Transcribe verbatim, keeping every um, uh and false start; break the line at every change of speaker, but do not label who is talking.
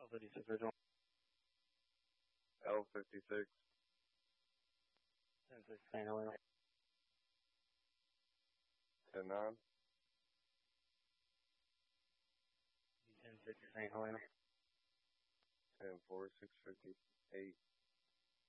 fifty-six original.
L fifty-six.
ten six Saint Helena.
ten nine.
ten six Saint Helena.
ten four, six fifty-eight.